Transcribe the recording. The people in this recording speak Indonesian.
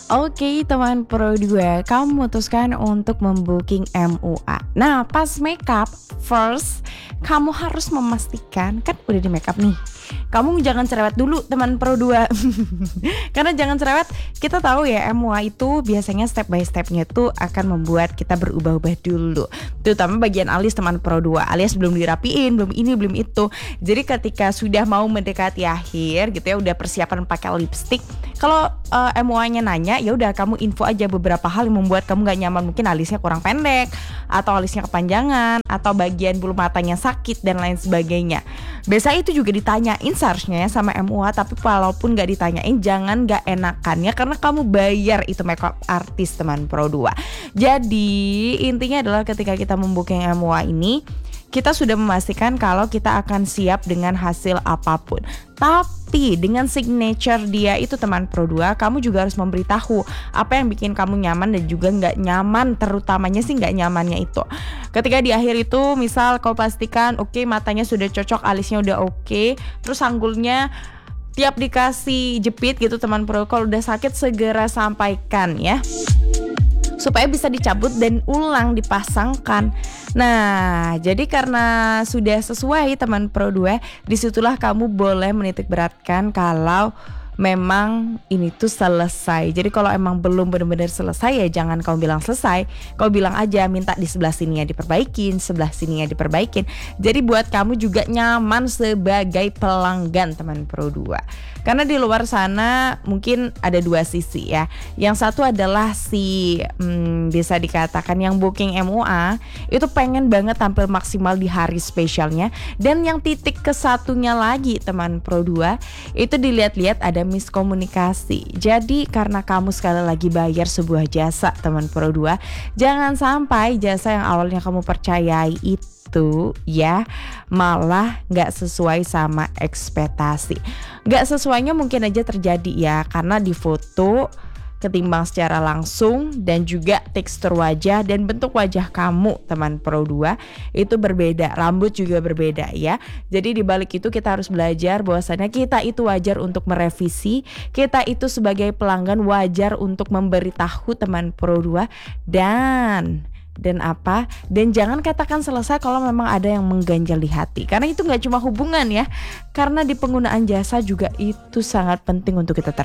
Oke teman Pro 2, kamu memutuskan untuk membooking MUA. Nah pas makeup, first kamu harus memastikan, kan udah di makeup nih, kamu jangan cerewet dulu teman Pro 2. Karena jangan cerewet, kita tahu ya MUA itu biasanya step by stepnya tuh akan membuat kita berubah-ubah dulu. Terutama bagian alis teman Pro 2, alias belum dirapiin, belum ini, belum itu. Jadi ketika sudah mau mendekati akhir gitu ya, udah persiapan pakai lipstick, kalau MUA-nya nanya, ya udah kamu info aja beberapa hal yang membuat kamu gak nyaman. Mungkin alisnya kurang pendek, atau alisnya kepanjangan, atau bagian bulu matanya sakit dan lain sebagainya. Biasa itu juga ditanyain seharusnya ya sama MUA, tapi walaupun gak ditanyain jangan gak enakannya karena kamu bayar itu makeup artist teman Pro 2. Jadi intinya adalah ketika kita membooking MUA ini, kita sudah memastikan kalau kita akan siap dengan hasil apapun. Tapi dengan signature dia itu teman Pro 2, kamu juga harus memberitahu apa yang bikin kamu nyaman dan juga gak nyaman. Terutamanya sih gak nyamannya itu. Ketika di akhir itu misal kau pastikan oke, matanya sudah cocok, alisnya udah oke, terus sanggulnya tiap dikasih jepit gitu teman Pro, kalau udah sakit segera sampaikan ya, supaya bisa dicabut dan ulang dipasangkan. Nah, jadi karena sudah sesuai teman Pro 2, disitulah kamu boleh menitik beratkan kalau memang ini tuh selesai. Jadi kalau emang belum benar-benar selesai ya jangan kau bilang selesai. Kau bilang aja minta di sebelah sini ya diperbaikin, sebelah sini ya diperbaikin. Jadi buat kamu juga nyaman sebagai pelanggan teman Pro 2. Karena di luar sana mungkin ada dua sisi ya. Yang satu adalah bisa dikatakan yang booking MUA itu pengen banget tampil maksimal di hari spesialnya. Dan yang titik kesatunya lagi teman Pro 2 itu dilihat-lihat ada miskomunikasi. Jadi karena kamu sekali lagi bayar sebuah jasa teman Pro 2, jangan sampai jasa yang awalnya kamu percayai itu ya malah gak sesuai sama ekspektasi. Gak sesuainya mungkin aja terjadi ya, karena di foto ketimbang secara langsung dan juga tekstur wajah dan bentuk wajah kamu teman Pro 2 itu berbeda, rambut juga berbeda ya. Jadi di balik itu kita harus belajar bahwasannya kita itu wajar untuk merevisi, kita itu sebagai pelanggan wajar untuk memberitahu teman Pro 2 dan jangan katakan selesai kalau memang ada yang mengganjal di hati, karena itu nggak cuma hubungan ya, karena di penggunaan jasa juga itu sangat penting untuk kita terapkan.